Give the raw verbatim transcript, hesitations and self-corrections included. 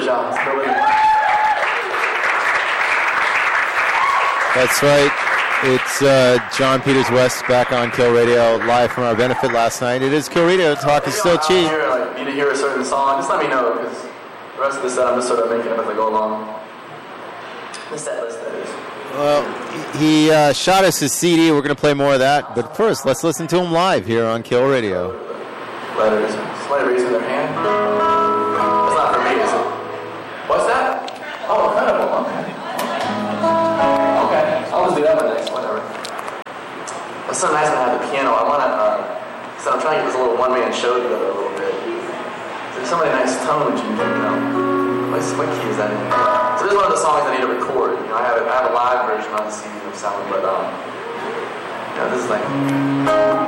job. It's brilliant. That's right. It's uh, John Peters West back on Kill Radio, live from our benefit last night. It is Kill Radio. Talk is still cheap. If you like, need to hear a certain song, just let me know, because the rest of the set I'm just sort of making up as I go along. The set list, that is. Well, he uh, shot us his C D. We're going to play more of that. But first, let's listen to him live here on Kill Radio. Letters. Somebody raising their hand. That's not for me, is it? What's that? Oh, incredible. Okay. Okay. I'll just do that one next. Whatever. It's so nice to have the piano. I want to, uh, so I'm trying to get this little one-man show together a little bit. There's so many nice tones, you know. What, what key is that in? So this is one of the songs I need to record. You know, I have a, I have a live version on the C D of Sound, but um, you know, this is like.